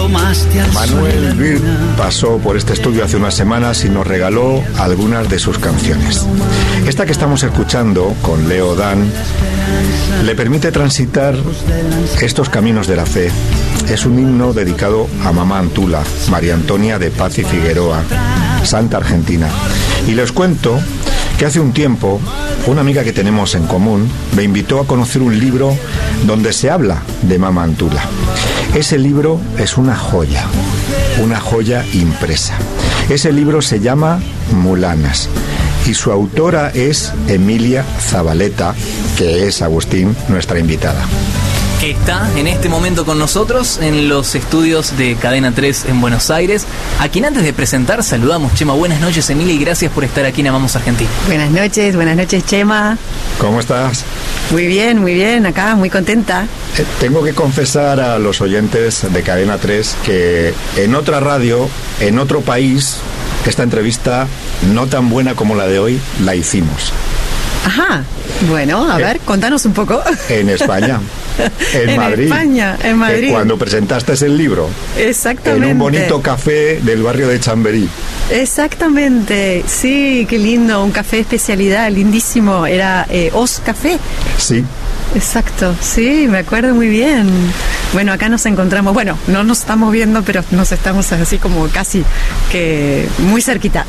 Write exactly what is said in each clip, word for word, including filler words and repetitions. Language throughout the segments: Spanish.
asomaste al Manuel sol. Bird pasó por este estudio hace unas semanas y nos regaló algunas de sus canciones. Esta que estamos escuchando, con Leo Dan, le permite transitar estos caminos de la fe. Es un himno dedicado a Mamá Antula, María Antonia de Paz y Figueroa, Santa Argentina. Y les cuento que hace un tiempo una amiga que tenemos en común me invitó a conocer un libro donde se habla de Mamá Antula. Ese libro es una joya, una joya impresa. Ese libro se llama Mulanas y su autora es Emilia Zabaleta, que es, Agustín, nuestra invitada. Que está en este momento con nosotros en los estudios de Cadena tres en Buenos Aires, a quien antes de presentar saludamos. Chema, buenas noches, Emilia, y gracias por estar aquí en Amamos Argentina. Buenas noches, buenas noches, Chema. ¿Cómo estás? Muy bien, muy bien, acá, muy contenta. Eh, tengo que confesar a los oyentes de Cadena tres que en otra radio, en otro país, esta entrevista, no tan buena como la de hoy, la hicimos. Ajá, bueno, a eh, ver, contanos un poco. En España. En, en Madrid. España, en Madrid. Eh, cuando presentaste el libro. Exactamente. En un bonito café del barrio de Chamberí. Exactamente, sí, qué lindo, un café de especialidad, lindísimo, era eh, Os Café. Sí. Exacto, sí, me acuerdo muy bien. Bueno, acá nos encontramos, bueno, no nos estamos viendo, pero nos estamos así como casi que muy cerquita.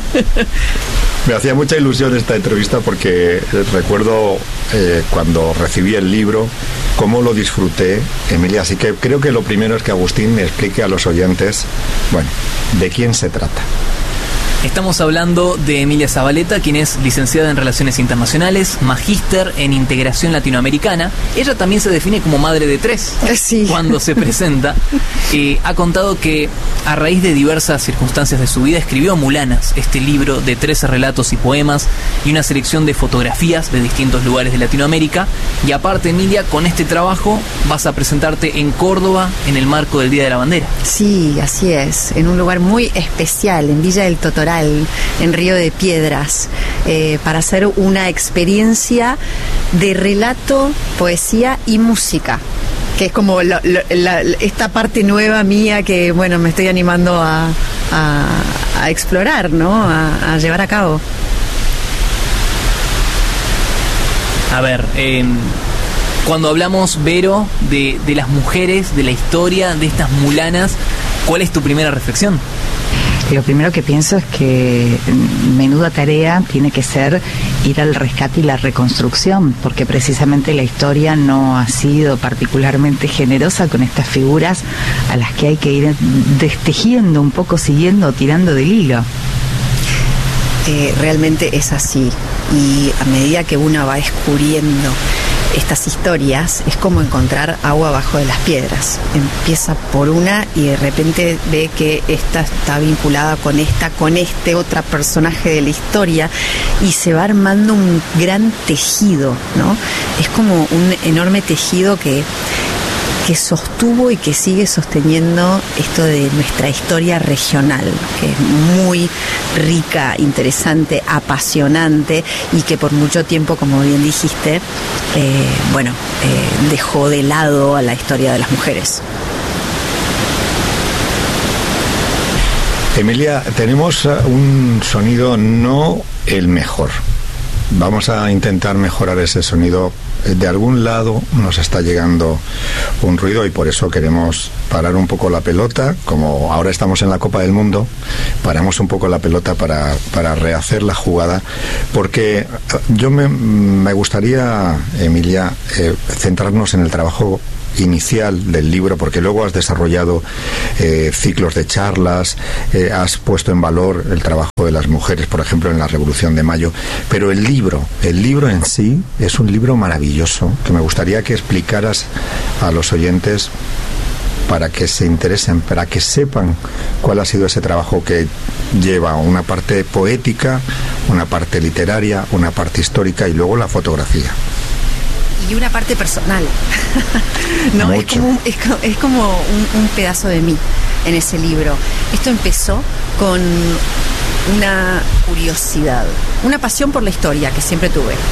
Me hacía mucha ilusión esta entrevista porque recuerdo eh, cuando recibí el libro, cómo lo disfruté, Emilia. Así que creo que lo primero es que Agustín me explique a los oyentes, bueno, de quién se trata. Estamos hablando de Emilia Zabaleta, quien es licenciada en Relaciones Internacionales, magíster en Integración Latinoamericana. Ella también se define como madre de tres. Sí. Cuando se presenta, eh, ha contado que a raíz de diversas circunstancias de su vida escribió Mulanas, este libro de trece relatos y poemas y una selección de fotografías de distintos lugares de Latinoamérica. Y aparte, Emilia, con este trabajo vas a presentarte en Córdoba en el marco del Día de la Bandera. Sí, así es, en un lugar muy especial, en Villa del Totoral, en Río de Piedras, eh, para hacer una experiencia de relato, poesía y música, que es como la, la, la, esta parte nueva mía que, bueno, me estoy animando a, a, a explorar, ¿no? A, a llevar a cabo. A ver, eh, cuando hablamos, Vero, de, de las mujeres, de la historia, de estas mulanas, ¿cuál es tu primera reflexión? Lo primero que pienso es que menuda tarea tiene que ser ir al rescate y la reconstrucción, porque precisamente la historia no ha sido particularmente generosa con estas figuras a las que hay que ir destejiendo un poco, siguiendo, tirando del hilo. Eh, realmente es así, y a medida que uno va descubriendo estas historias, es como encontrar agua abajo de las piedras. Empieza por una y de repente ve que esta está vinculada con esta, con este otro personaje de la historia, y se va armando un gran tejido, ¿no? Es como un enorme tejido que que sostuvo y que sigue sosteniendo esto de nuestra historia regional, que es muy rica, interesante, apasionante, y que por mucho tiempo, como bien dijiste, eh, bueno, eh, dejó de lado a la historia de las mujeres. Emilia, tenemos un sonido no el mejor. Vamos a intentar mejorar ese sonido. De algún lado nos está llegando un ruido y por eso queremos parar un poco la pelota. Como ahora estamos en la Copa del Mundo, paramos un poco la pelota para, para rehacer la jugada, porque yo me, me gustaría, Emilia, eh, centrarnos en el trabajo inicial del libro, porque luego has desarrollado eh, ciclos de charlas, eh, has puesto en valor el trabajo de las mujeres, por ejemplo, en la Revolución de Mayo, pero el libro, el libro en sí es un libro maravilloso que me gustaría que explicaras a los oyentes para que se interesen, para que sepan cuál ha sido ese trabajo que lleva una parte poética, una parte literaria, una parte histórica y luego la fotografía. Y una parte personal. No, es como, es, es como un, un pedazo de mí en ese libro. Esto empezó con una curiosidad, una pasión por la historia que siempre tuve.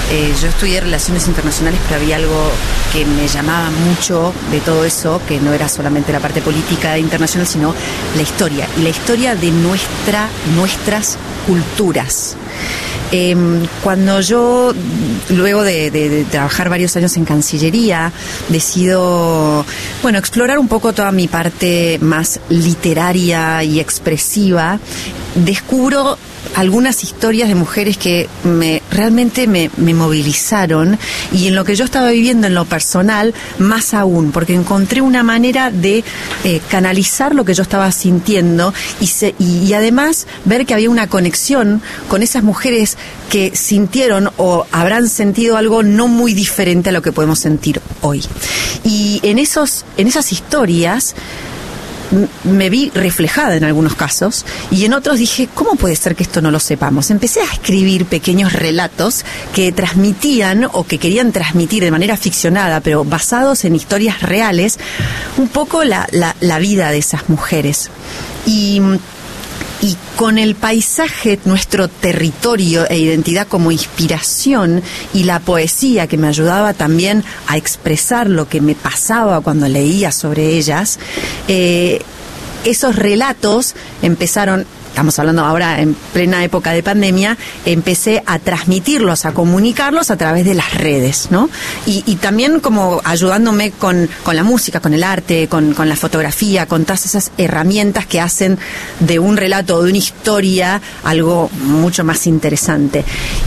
Eh, yo estudié Relaciones Internacionales, pero había algo que me llamaba mucho de todo eso, que no era solamente la parte política internacional, sino la historia, y la historia de nuestra, nuestras culturas. Eh, cuando yo, luego de, de, de trabajar varios años en Cancillería, decido, bueno, explorar un poco toda mi parte más literaria y expresiva, descubro algunas historias de mujeres que me realmente me, me movilizaron, y en lo que yo estaba viviendo en lo personal, más aún, porque encontré una manera de eh, canalizar lo que yo estaba sintiendo y, se, y, y además ver que había una conexión con esas mujeres que sintieron o habrán sentido algo no muy diferente a lo que podemos sentir hoy. Y en esos, en esas historias me vi reflejada en algunos casos, y en otros dije, ¿cómo puede ser que esto no lo sepamos? Empecé a escribir pequeños relatos que transmitían o que querían transmitir de manera ficcionada, pero basados en historias reales, un poco la, la, la vida de esas mujeres. Y Y con el paisaje, nuestro territorio e identidad como inspiración, y la poesía que me ayudaba también a expresar lo que me pasaba cuando leía sobre ellas, eh, esos relatos empezaron... Estamos hablando ahora en plena época de pandemia, empecé a transmitirlos, a comunicarlos a través de las redes, ¿no? Y, y también como ayudándome con, con la música, con el arte, con, con la fotografía, con todas esas herramientas que hacen de un relato o de una historia algo mucho más interesante.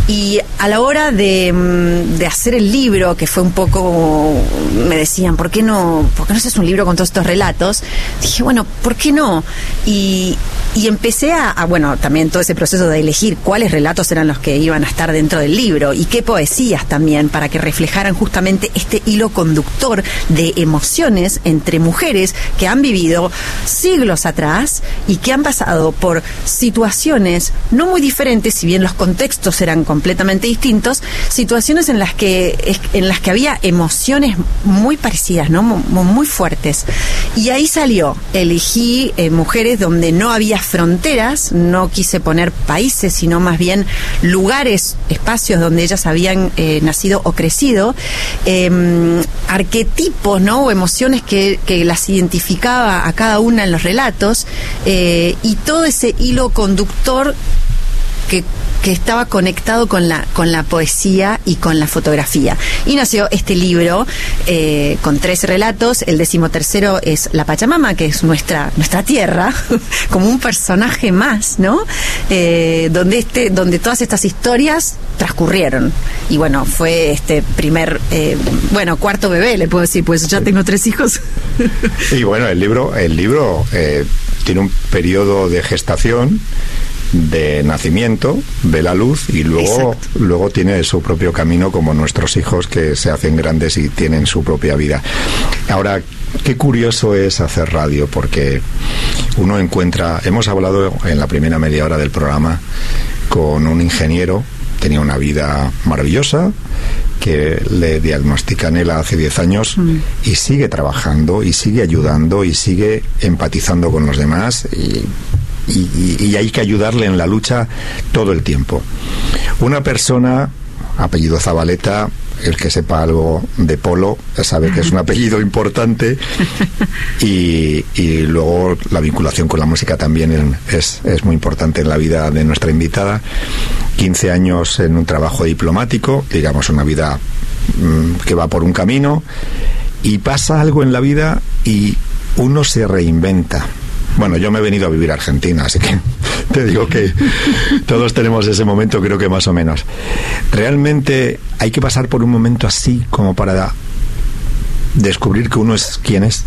Y a la hora de, de hacer el libro, que fue un poco, me decían, ¿por qué no, por qué no haces un libro con todos estos relatos? Dije, bueno, ¿por qué no? Y, y empecé a A, a, bueno, también todo ese proceso de elegir cuáles relatos eran los que iban a estar dentro del libro, y qué poesías también, para que reflejaran justamente este hilo conductor de emociones entre mujeres que han vivido siglos atrás y que han pasado por situaciones no muy diferentes, si bien los contextos eran completamente distintos, situaciones en las que en las que había emociones muy parecidas, ¿no? Muy fuertes. Y ahí salió, elegí eh, mujeres donde no había fronteras. No quise poner países, sino más bien lugares, espacios donde ellas habían eh, nacido o crecido, eh, arquetipos, ¿no? O emociones que, que las identificaba a cada una en los relatos, eh, y todo ese hilo conductor que que estaba conectado con la con la poesía y con la fotografía. Y nació este libro eh, con tres relatos. El decimotercero es La Pachamama, que es nuestra nuestra tierra, como un personaje más, ¿no? Eh, donde este donde todas estas historias transcurrieron. Y bueno, fue este primer, eh, bueno, cuarto bebé, le puedo decir, pues ya tengo tres hijos. Y bueno, el libro, el libro eh, tiene un periodo de gestación, de nacimiento, ve la luz, y luego Exacto. luego tiene su propio camino, como nuestros hijos, que se hacen grandes y tienen su propia vida. Ahora, qué curioso es hacer radio, porque uno encuentra, hemos hablado en la primera media hora del programa con un ingeniero, tenía una vida maravillosa, que le diagnostican él hace diez años, mm. y sigue trabajando, y sigue ayudando, y sigue empatizando con los demás, y Y, y, y hay que ayudarle en la lucha todo el tiempo. Una persona, apellido Zabaleta, el que sepa algo de polo sabe que es un apellido importante, y, y luego la vinculación con la música también es, es muy importante en la vida de nuestra invitada. quince años en un trabajo diplomático, digamos una vida mmm, que va por un camino, y pasa algo en la vida y uno se reinventa. Bueno, yo me he venido a vivir a Argentina, así que te digo que todos tenemos ese momento, creo que más o menos. Realmente hay que pasar por un momento así como para descubrir que uno es quien es.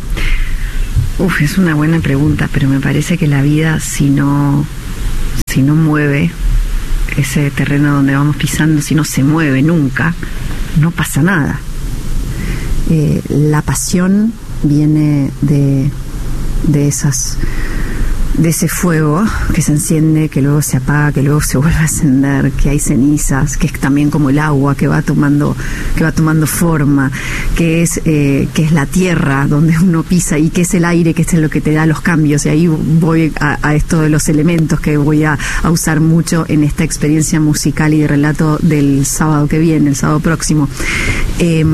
Uf, es una buena pregunta, pero me parece que la vida, si no, si no mueve ese terreno donde vamos pisando, si no se mueve nunca, no pasa nada. Eh, la pasión viene de... de esas de ese fuego que se enciende, que luego se apaga, que luego se vuelve a encender, que hay cenizas, que es también como el agua que va tomando, que va tomando forma, que es eh, que es la tierra donde uno pisa y que es el aire, que es lo que te da los cambios. Y ahí voy a, a esto de los elementos que voy a, a usar mucho en esta experiencia musical y de relato del sábado que viene, el sábado próximo. Eh,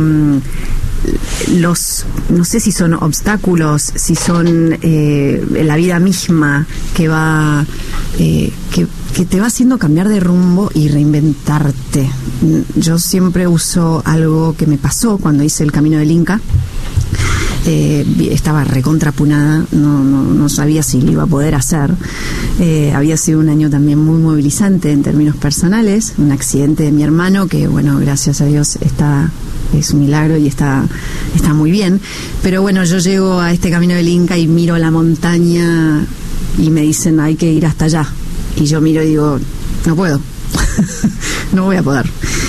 los, no sé si son obstáculos, si son eh, la vida misma que va eh, que, que te va haciendo cambiar de rumbo y reinventarte. Yo siempre uso algo que me pasó cuando hice el Camino del Inca. Eh, estaba recontrapunada, no, no, no sabía si lo iba a poder hacer. Eh, había sido un año también muy movilizante en términos personales, un accidente de mi hermano que, bueno, gracias a Dios está, es un milagro y está, está muy bien. Pero bueno, yo llego a este Camino del Inca y miro la montaña y me dicen hay que ir hasta allá. Y yo miro y digo, no puedo, no voy a poder.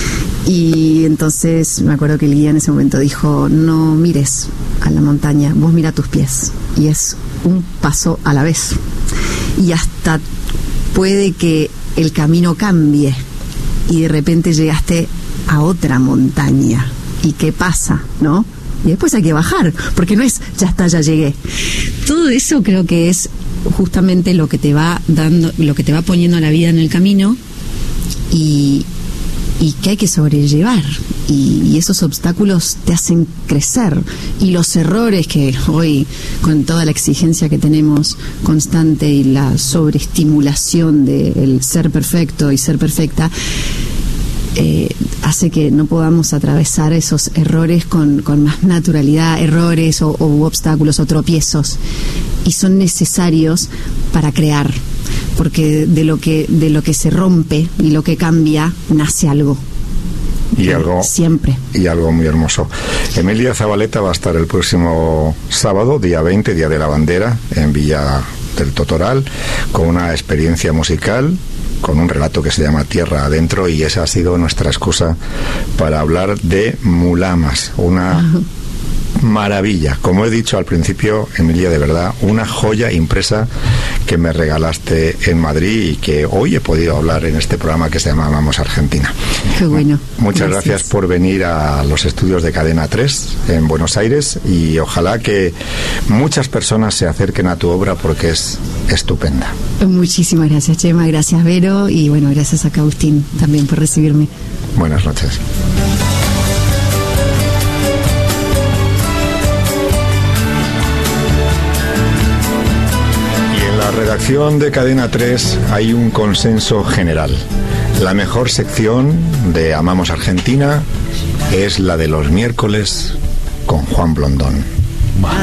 Y entonces me acuerdo que el guía en ese momento dijo, no mires a la montaña, vos mira tus pies. Y es un paso a la vez. Y hasta puede que el camino cambie y de repente llegaste a otra montaña. ¿Y qué pasa? ¿No? Y después hay que bajar, porque no es, ya está, ya llegué. Todo eso creo que es justamente lo que te va dando, lo que te va poniendo a la vida en el camino y... y que hay que sobrellevar, y, y esos obstáculos te hacen crecer, y los errores que hoy, con toda la exigencia que tenemos constante y la sobreestimulación del ser perfecto y ser perfecta, eh, hace que no podamos atravesar esos errores con, con más naturalidad, errores o, o obstáculos o tropiezos, y son necesarios para crear. Porque de lo que de lo que se rompe y lo que cambia nace algo. Y algo siempre. Y algo muy hermoso. Emilia Zabaleta va a estar el próximo sábado, día veinte, Día de la Bandera, en Villa del Totoral, con una experiencia musical, con un relato que se llama Tierra Adentro, y esa ha sido nuestra excusa para hablar de Mulamas, una uh-huh. maravilla. Como he dicho al principio, Emilia, de verdad, una joya impresa que me regalaste en Madrid y que hoy he podido hablar en este programa que se llama Amamos Argentina. Qué bueno. Muchas gracias. gracias por venir a los estudios de Cadena tres en Buenos Aires, y ojalá que muchas personas se acerquen a tu obra porque es estupenda. Muchísimas gracias, Chema, gracias, Vero, y bueno, gracias a Agustín también por recibirme. Buenas noches. En la redacción de Cadena tres hay un consenso general. La mejor sección de Amamos Argentina es la de los miércoles con Juan Blondón.